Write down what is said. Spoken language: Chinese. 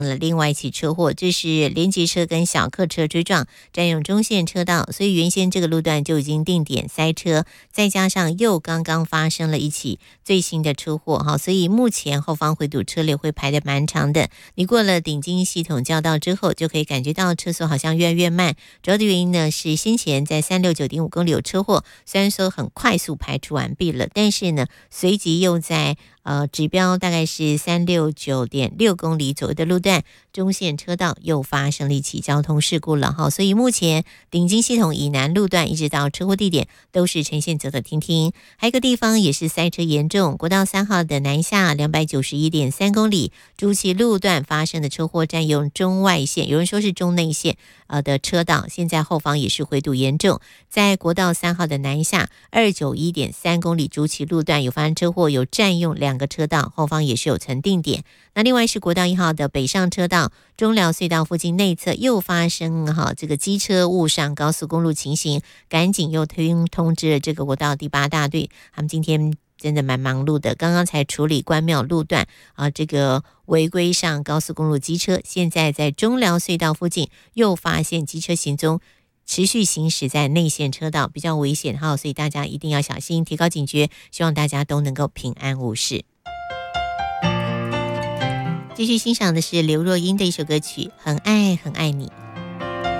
另外一起车祸，这是联结车跟小客车追撞，占用中线车道，所以原先这个路段就已经定点塞车，再加上又刚刚发生了一起最新的车祸哈，所以目前后方回堵车流会排得蛮长的。你过了顶金系统交道之后，就可以感觉到车速好像越来越慢。主要的原因呢是先前在369.5公里有车祸，虽然说很快速排除完毕了，但是呢随即又在指标大概是369.6公里左右的路段，中线车道又发生了一起交通事故了哈，所以目前顶金系统以南路段一直到车祸地点都是呈现走走停停。还有一个地方也是塞车严重，国道3号的南下291.3公里，朱熹路段发生的车祸占用中外线，有人说是中内线的车道，现在后方也是回堵严重。在国道3号的南下291.3公里朱熹路段有发生车祸，有占用2个车道，后方也是有曾定点。那另外是国道1号的北上车道，中寮隧道附近内侧又发生这个机车误上高速公路情形，赶紧又通知了这个国道第8大队，他们今天真的蛮忙碌的，刚刚才处理关庙路段这个违规上高速公路机车，现在在中寮隧道附近又发现机车行踪持续行驶在内线车道，比较危险哈，所以大家一定要小心，提高警觉，希望大家都能够平安无事。继续欣赏的是刘若英的一首歌曲《很爱很爱你》。